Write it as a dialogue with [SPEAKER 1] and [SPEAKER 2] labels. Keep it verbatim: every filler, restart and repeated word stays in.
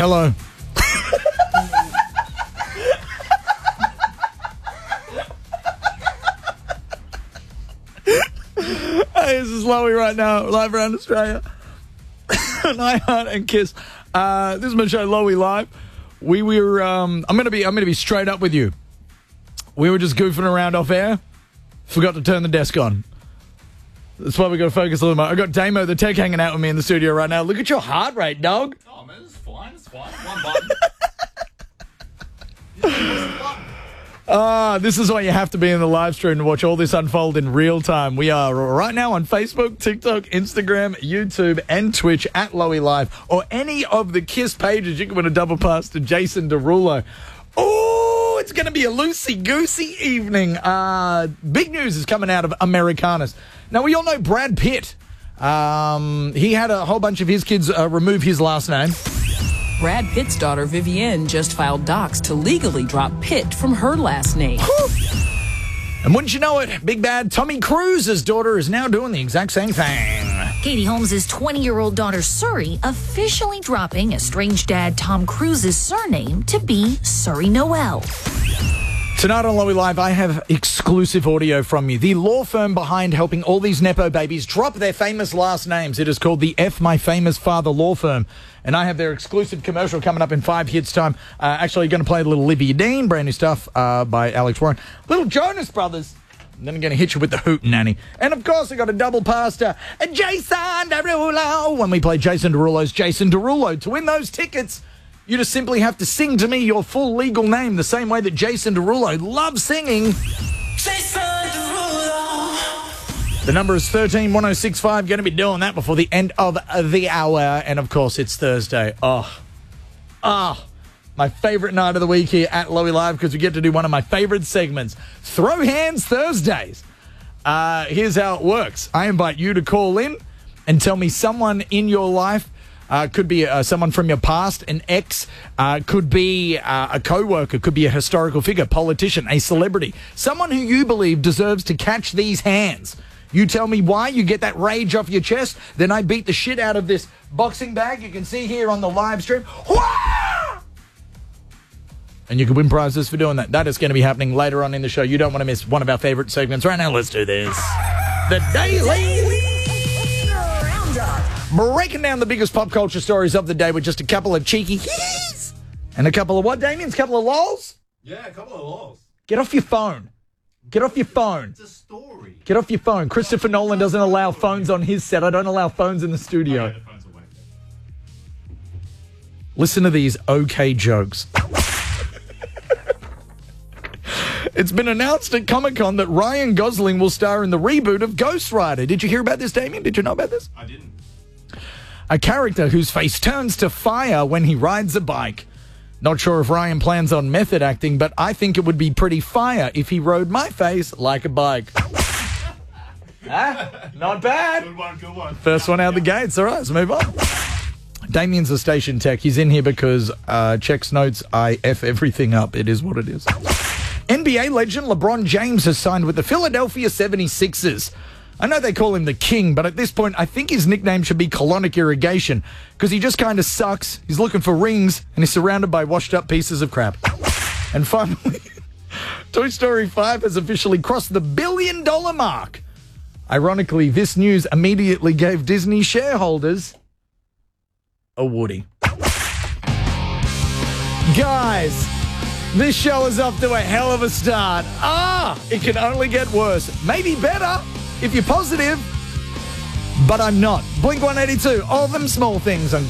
[SPEAKER 1] Hello. Hey, this is Lowy right now, live around Australia. On iHeart and Kiss. Uh, this is my show, Lowy Live. We were. Um, I'm gonna be. I'm gonna be straight up with you. We were just goofing around off air. Forgot to turn the desk on. That's why we got to focus a little more. I got Damo the Tech hanging out with me in the studio right now. Look at your heart rate, dog.
[SPEAKER 2] Oh man, it's fine. It's fine. One button.
[SPEAKER 1] Ah, this is why you have to be in the live stream to watch all this unfold in real time. We are right now on Facebook, TikTok, Instagram, YouTube, and Twitch at Lowy Live, or any of the Kiss pages. You can win a double pass to Jason Derulo. Oh, it's going to be a loosey-goosey evening. Uh, big news is coming out of Americanus. Now, we all know Brad Pitt. Um, he had a whole bunch of his kids uh, remove his last name.
[SPEAKER 3] Brad Pitt's daughter, Vivienne, just filed docs to legally drop Pitt from her last name.
[SPEAKER 1] And wouldn't you know it, Big Bad Tommy Cruise's daughter is now doing the exact same thing.
[SPEAKER 4] Katie Holmes' twenty-year-old daughter, Suri, officially dropping estranged dad Tom Cruise's surname to be Suri Noel.
[SPEAKER 1] Tonight on Lowy Live, I have exclusive audio from you. The law firm behind helping all these Nepo babies drop their famous last names. It is called the F My Famous Father Law Firm. And I have their exclusive commercial coming up in five hits time. Uh, actually, going to play a little Olivia Dean, brand new stuff uh, by Alex Warren. Little Jonas Brothers. And then I'm going to hit you with the Hoot Nanny. And, of course, I got a double pass to Jason Derulo. When we play Jason Derulo's Jason Derulo. To win those tickets, you just simply have to sing to me your full legal name the same way that Jason Derulo loves singing. Jason Derulo. The number is thirteen one oh six five. Going to be doing that before the end of the hour. And, of course, it's Thursday. Oh, oh, my favorite night of the week here at Lowy Live because we get to do one of my favorite segments, Throw Hands Thursdays. Uh, here's how it works. I invite you to call in and tell me someone in your life. Uh, could be uh, someone from your past, an ex, uh, could be uh, a co-worker, could be a historical figure, politician, a celebrity, someone who you believe deserves to catch these hands. You tell me why, you get that rage off your chest, then I beat the shit out of this boxing bag you can see here on the live stream. And you can win prizes for doing that. That is going to be happening later on in the show. You don't want to miss one of our favorite segments. Right now, let's do this. The Daily Breaking down the biggest pop culture stories of the day with just a couple of cheeky hees and a couple of what, Damien? A couple of lols?
[SPEAKER 2] Yeah, a couple of lols.
[SPEAKER 1] Get off your phone. Get off your phone.
[SPEAKER 2] It's a story.
[SPEAKER 1] Get off your phone. Christopher Nolan doesn't allow phones on his set. I don't allow phones in the studio.
[SPEAKER 2] Okay, the phone's away.
[SPEAKER 1] Listen to these okay jokes. It's been announced at Comic-Con that Ryan Gosling will star in the reboot of Ghost Rider. Did you hear about this, Damien? Did you know about this?
[SPEAKER 2] I didn't.
[SPEAKER 1] A character whose face turns to fire when he rides a bike. Not sure if Ryan plans on method acting, but I think it would be pretty fire if he rode my face like a bike. Ah, not bad.
[SPEAKER 2] Good one, good one.
[SPEAKER 1] First one out the gates. All right, let's move on. Damien's a station tech. He's in here because uh, checks notes. I F everything up. It is what it is. N B A legend LeBron James has signed with the Philadelphia seventy-sixers. I know they call him the king, but at this point, I think his nickname should be Colonic Irrigation because he just kind of sucks. He's looking for rings, and he's surrounded by washed-up pieces of crap. And finally, Toy Story five has officially crossed the billion-dollar mark. Ironically, this news immediately gave Disney shareholders a Woody. Guys, this show is off to a hell of a start. Ah, it can only get worse. Maybe better. If you're positive, but I'm not. Blink one eighty-two, all them small things on